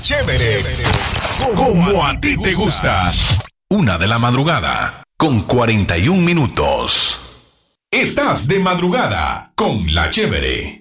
Chévere, como a ti te gusta. 1:00 con 41 minutos. Estás de madrugada con La Chévere.